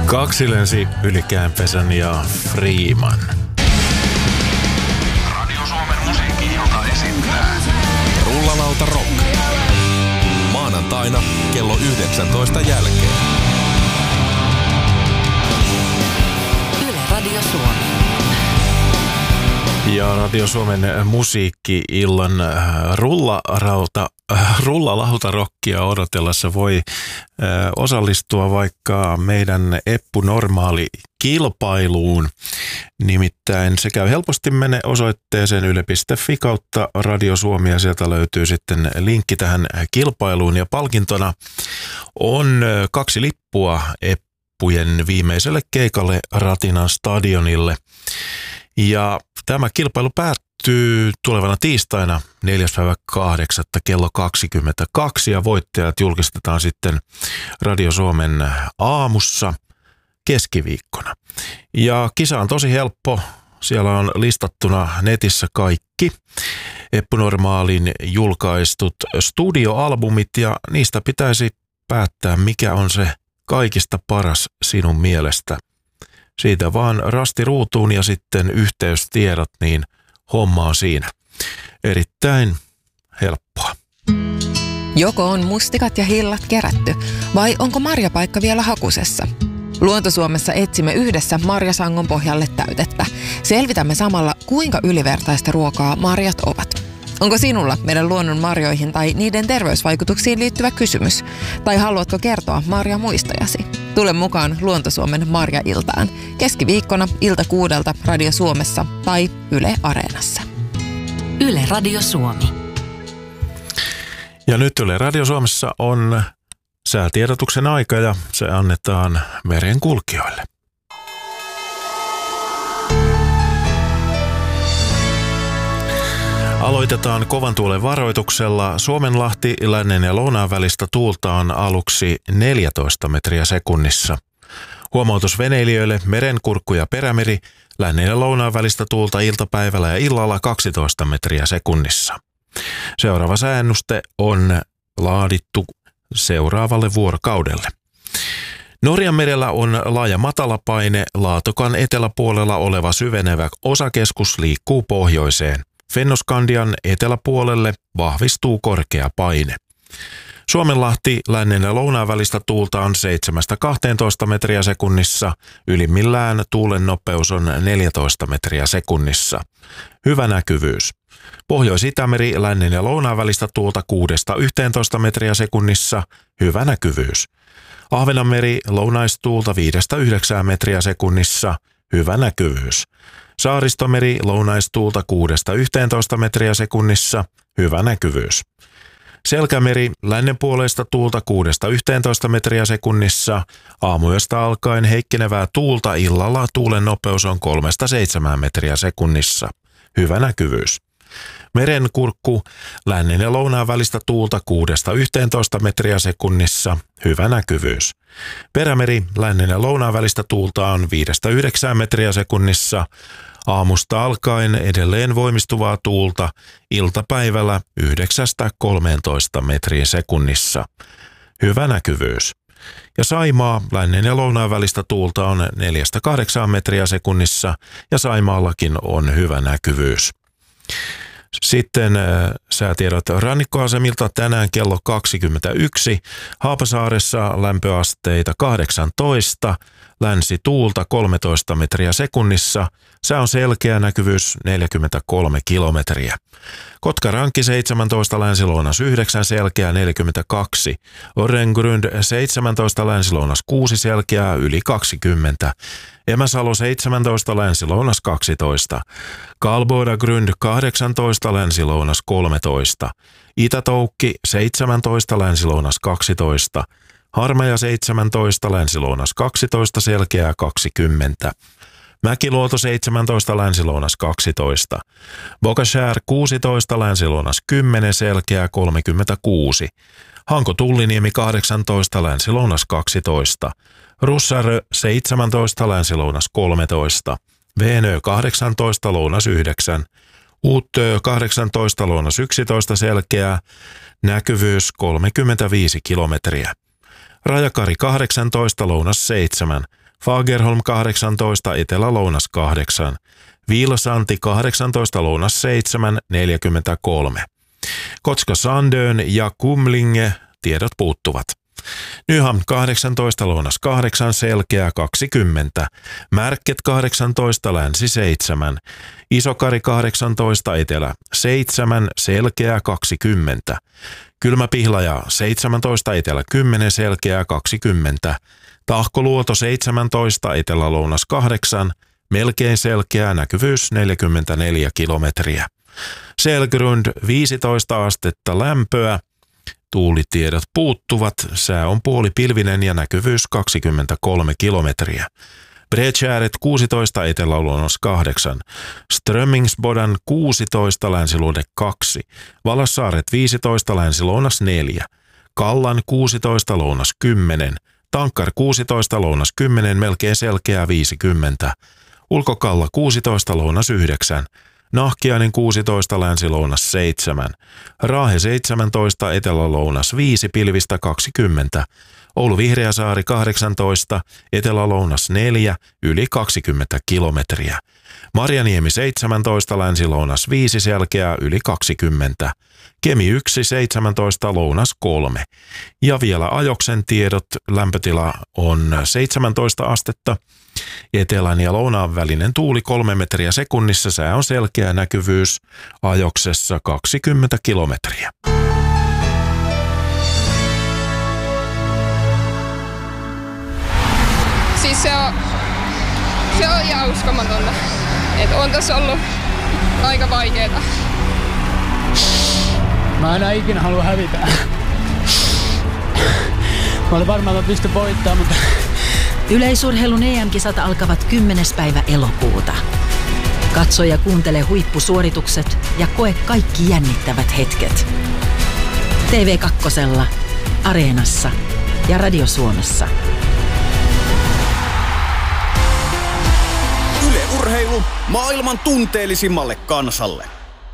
Kaksi lensi yli Käänpesän ja Freeman. Radio Suomen musiikki-ilta esittää Rullalauta Rock. Maanantaina kello 19 jälkeen. Yle Radio Suomi. Ja Radio Suomen musiikki-illan rullalautarokia odotellessa voi osallistua vaikka meidän Eppu Normaali kilpailuun. Nimittäin se käy helposti, mene osoitteeseen yle.fi kautta Radio Suomi ja sieltä löytyy sitten linkki tähän kilpailuun. Ja palkintona on 2 lippua Eppujen viimeiselle keikalle Ratinan stadionille. Ja tämä kilpailu päättyy tulevana tiistaina 4.8. kello 22 ja voittajat julkistetaan sitten Radio Suomen aamussa keskiviikkona. Ja kisa on tosi helppo. Siellä on listattuna netissä kaikki Eppu Normaalin julkaistut studioalbumit ja niistä pitäisi päättää, mikä on se kaikista paras sinun mielestä. Siitä vaan rasti ruutuun ja sitten yhteystiedot, niin homma on siinä. Erittäin helppoa. Joko on mustikat ja hillat kerätty, vai onko marjapaikka vielä hakusessa? Luontosuomessa etsimme yhdessä marjasangon pohjalle täytettä. Selvitämme samalla, kuinka ylivertaista ruokaa marjat ovat. Onko sinulla meidän luonnon marjoihin tai niiden terveysvaikutuksiin liittyvä kysymys? Tai haluatko kertoa marjamuistojasi? Tule mukaan Luontosuomen Marja-iltaan. Keskiviikkona ilta 6 Radio Suomessa tai Yle Areenassa. Yle Radio Suomi. Ja nyt Yle Radio Suomessa on säätiedotuksen aika ja se annetaan merenkulkijoille. Aloitetaan kovan tuulen varoituksella. Suomenlahti, lännen ja lounaan välistä tuulta on aluksi 14 metriä sekunnissa. Huomautus veneilijöille, merenkurkku ja perämeri, lännen ja lounaan välistä tuulta iltapäivällä ja illalla 12 metriä sekunnissa. Seuraava sääennuste on laadittu seuraavalle vuorokaudelle. Norjanmerellä on laaja matalapaine, Laatokan eteläpuolella oleva syvenevä osakeskus liikkuu pohjoiseen. Fennoskandian eteläpuolelle vahvistuu korkea paine. Suomenlahti, lännen ja lounaan välistä tuulta on 7-12 metriä sekunnissa, ylimmillään tuulen nopeus on 14 metriä sekunnissa. Hyvä näkyvyys. Pohjois-Itämeri, lännen ja lounaan välistä tuulta 6-11 metriä sekunnissa, hyvä näkyvyys. Ahvenanmeri, lounaistuulta 5-9 metriä sekunnissa, hyvä näkyvyys. Saaristomeri, lounaistuulta 6-11 metriä sekunnissa, hyvä näkyvyys. Selkämeri, lännenpuoleista tuulta 6-11 metriä sekunnissa, aamuyöstä alkaen heikkenevää tuulta, illalla tuulen nopeus on 3-7 metriä sekunnissa, hyvä näkyvyys. Merenkurkku, lännen ja lounaan välistä tuulta 6-11 metriä sekunnissa, hyvä näkyvyys. Perämeri, lännen ja lounaan välistä tuulta on 5-9 metriä sekunnissa, aamusta alkaen edelleen voimistuvaa tuulta, iltapäivällä 9-13 metriä sekunnissa, hyvä näkyvyys. Ja Saimaa, lännen ja lounaan välistä tuulta on 4-8 metriä sekunnissa ja Saimaallakin on hyvä näkyvyys. Sitten säätiedot rannikkoasemilta tänään kello 21. Haapasaaressa lämpöasteita 18, länsituulta 13 metriä sekunnissa, sää on selkeä, näkyvyys 43 kilometriä. Kotkaranki 17, länsilounas 9, selkeä 42. Orrengrund 17, länsilounas 6, selkeää yli 20. Emäsalo 17, länsilounas 12. Kalbodagrund 18, länsilounas 13. Itätoukki 17, länsilounas 12. Harmaja 17, länsilounas 12, selkeää 20. Mäkiluoto 17, länsilounas 12. Bokashär 16, länsilounas 10, selkeää 36. Hanko Tulliniemi 18, länsilounas 12. Russarö 17, länsilounas 13. Veenö 18, lounas 9. Uuttöö 18, lounas 11, selkeää. Näkyvyys 35 kilometriä. Rajakari 18, lounas 7. Fagerholm 18, Etelä-Lounas 8. Viilosanti 18, Lounas 7, 43. Kotska-Sandön ja Kumlinge, tiedot puuttuvat. Nyham 18, Lounas 8, Selkeä 20. Märket 18, Länsi 7. Isokari 18, Etelä 7, Selkeä 20. Kylmäpihlaja 17, Etelä 10, Selkeä 20. Tahkoluoto 17, Etelä-Lounas 8, melkein selkeä, näkyvyys 44 kilometriä. Selgrund 15 astetta lämpöä, tuulitiedot puuttuvat, sää on puolipilvinen ja näkyvyys 23 kilometriä. Bredkäret 16, Etelä-Lounas 8, Strömmingsbodan 16, Länsiluode 2, Valassaaret 15, Länsi-Lounas 4, Kallan 16, Lounas 10, Tankkar 16, Lounas 10, melkein selkeää 50, Ulkokalla 16, Lounas 9, Nahkiainen 16, Länsi-Lounas 7, Raahe 17, Etelä-Lounas 5, pilvistä 20, Oulu Vihreäsaari 18, Etelä-Lounas 4, yli 20 kilometriä. Marjaniemi 17, Länsi-Lounas 5, selkeää yli 20. Kemi 1, 17, Lounas 3. Ja vielä ajoksen tiedot, lämpötila on 17 astetta. Etelän ja lounaan välinen tuuli 3 metriä sekunnissa, sää on selkeä, näkyvyys ajoksessa 20 kilometriä. Siis se on ihan uskomatonta. Et on tässä ollut aika vaikeeta. Mä enää ikinä halua hävitä. Mä olin varmaan, että pystyn voittamaan, mutta... Yleisurheilun EM-kisat alkavat 10. päivä elokuuta. Katso ja kuuntele huippusuoritukset ja koe kaikki jännittävät hetket. TV2, Areenassa ja Radio Suomessa. Yle Urheilu maailman tunteellisimmalle kansalle.